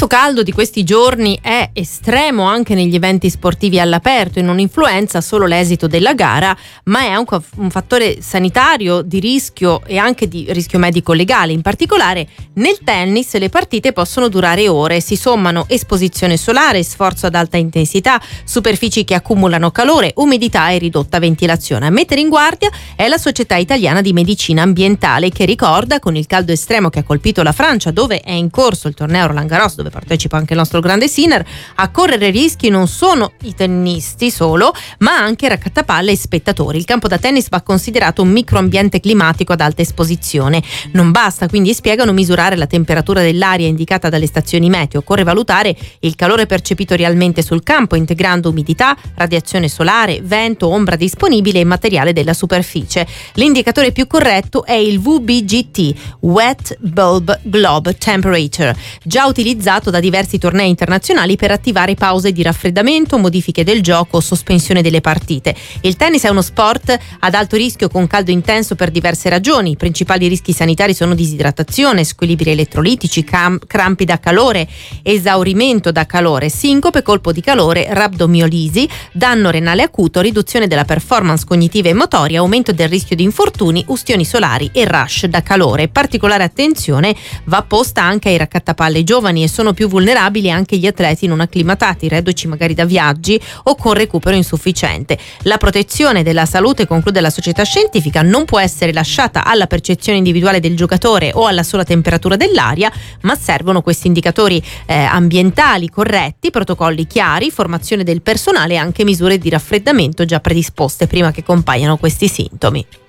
Questo caldo di questi giorni è estremo anche negli eventi sportivi all'aperto e non influenza solo l'esito della gara, ma è anche un fattore sanitario di rischio e anche di rischio medico legale. In particolare nel tennis le partite possono durare ore, si sommano esposizione solare, sforzo ad alta intensità, superfici che accumulano calore, umidità e ridotta ventilazione. A mettere in guardia è la Società Italiana di Medicina Ambientale, che ricorda, con il caldo estremo che ha colpito la Francia, dove è in corso il torneo Roland Garros, dove partecipa anche il nostro grande Sinner, a correre rischi non sono i tennisti solo, ma anche raccattapalle e spettatori. Il campo da tennis va considerato un microambiente climatico ad alta esposizione. Non basta, quindi, spiegano, misurare la temperatura dell'aria indicata dalle stazioni meteo. Occorre valutare il calore percepito realmente sul campo, integrando umidità, radiazione solare, vento, ombra disponibile e materiale della superficie. L'indicatore più corretto è il WBGT, Wet Bulb Globe Temperature, già utilizzato da diversi tornei internazionali per attivare pause di raffreddamento, modifiche del gioco o sospensione delle partite. Il tennis è uno sport ad alto rischio con caldo intenso per diverse ragioni. I principali rischi sanitari sono disidratazione, squilibri elettrolitici, crampi da calore, esaurimento da calore, sincope, colpo di calore, rabdomiolisi, danno renale acuto, riduzione della performance cognitiva e motoria, aumento del rischio di infortuni, ustioni solari e rash da calore. Particolare attenzione va posta anche ai raccattapalle giovani, e sono più vulnerabili anche gli atleti non acclimatati, reduci magari da viaggi o con recupero insufficiente. La protezione della salute, conclude la società scientifica, non può essere lasciata alla percezione individuale del giocatore o alla sola temperatura dell'aria, ma servono questi indicatori ambientali corretti, protocolli chiari, formazione del personale e anche misure di raffreddamento già predisposte prima che compaiano questi sintomi.